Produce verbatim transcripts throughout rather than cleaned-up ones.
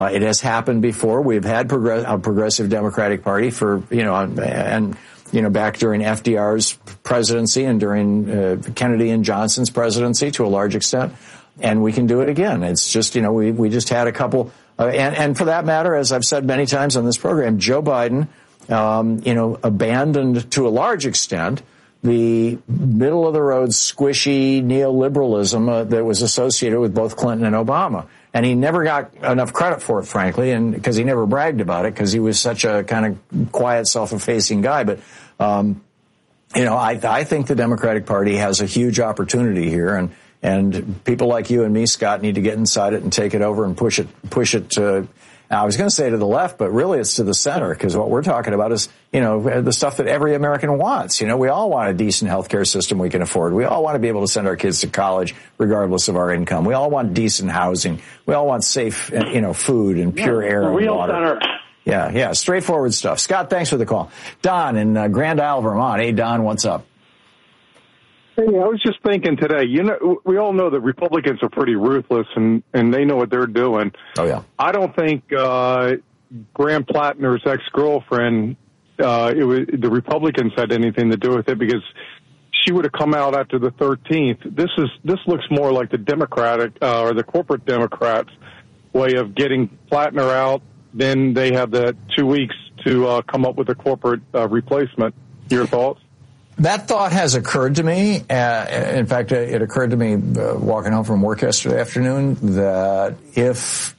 Uh, it has happened before. We've had progress- a progressive Democratic Party for, you know, and, you know, back during F D R's presidency and during uh, Kennedy and Johnson's presidency to a large extent. And we can do it again. It's just, you know, we, we just had a couple, uh, and, and for that matter, as I've said many times on this program, Joe Biden, um, you know, abandoned to a large extent the middle of the road squishy neoliberalism uh, that was associated with both Clinton and Obama. And he never got enough credit for it, frankly, and because he never bragged about it because he was such a kind of quiet, self-effacing guy. But, um, you know, I, I think the Democratic Party has a huge opportunity here, and and people like you and me, Scott, need to get inside it and take it over and push it, push it to, I was going to say to the left, but really it's to the center, because what we're talking about is, you know, the stuff that every American wants. You know, we all want a decent health care system we can afford. We all want to be able to send our kids to college regardless of our income. We all want decent housing. We all want safe, you know, food and pure yeah, air and real water. Center. Yeah, yeah, straightforward stuff. Scott, thanks for the call. Don in uh, Grand Isle, Vermont. Hey, Don, what's up? Hey, I was just thinking today, you know, we all know that Republicans are pretty ruthless and, and they know what they're doing. Oh, yeah. I don't think uh, Graham Plattner's ex-girlfriend, uh, it was, the Republicans had anything to do with it, because she would have come out after the thirteenth. This is this looks more like the Democratic uh, or the corporate Democrats' way of getting Plattner out. Then they have the two weeks to uh, come up with a corporate uh, replacement. Your thoughts? That thought has occurred to me. Uh, in fact, it occurred to me uh, walking home from work yesterday afternoon that if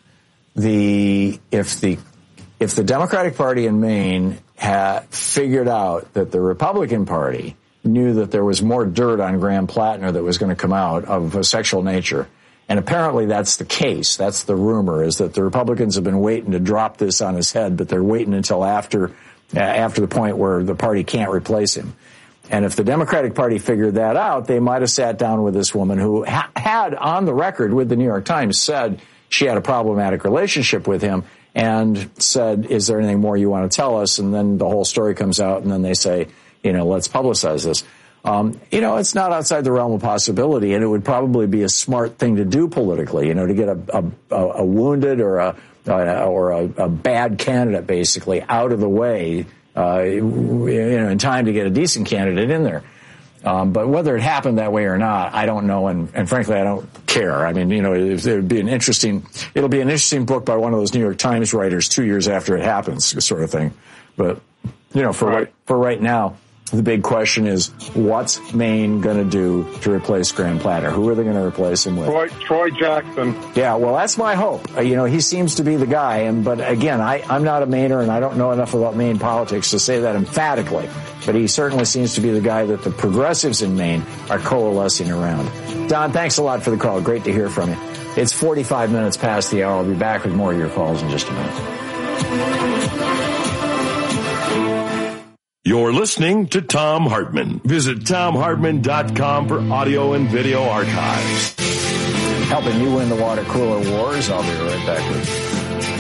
the if the if the Democratic Party in Maine had figured out that the Republican Party knew that there was more dirt on Graham Plattner that was going to come out of a sexual nature, and apparently that's the case. That's the rumor, is that the Republicans have been waiting to drop this on his head, but they're waiting until after uh, after the point where the party can't replace him. And if the Democratic Party figured that out, they might have sat down with this woman who ha- had on the record with the New York Times said she had a problematic relationship with him, and said, is there anything more you want to tell us? And then the whole story comes out, and then they say, you know, let's publicize this. Um, you know, it's not outside the realm of possibility, and it would probably be a smart thing to do politically, you know, to get a, a, a wounded or a, a or a, a bad candidate basically out of the way, uh, you know, in time to get a decent candidate in there. Um, but whether it happened that way or not, I don't know, and, and frankly, I don't care. I mean, you know, it, it would be an interesting, it'll be an interesting book by one of those New York Times writers two years after it happens, sort of thing. But, you know, for right, right for right now, the big question is, what's Maine going to do to replace Graham Plattner? Who are they going to replace him with? Troy, Troy Jackson. Yeah, well, that's my hope. Uh, you know, he seems to be the guy. And but again, I, I'm not a Mainer, and I don't know enough about Maine politics to say that emphatically. But he certainly seems to be the guy that the progressives in Maine are coalescing around. Don, thanks a lot for the call. Great to hear from you. It's forty-five minutes past the hour. I'll be back with more of your calls in just a minute. You're listening to Thom Hartmann. Visit Thom Hartmann dot com for audio and video archives. Helping you win the water cooler wars. I'll be right back with you.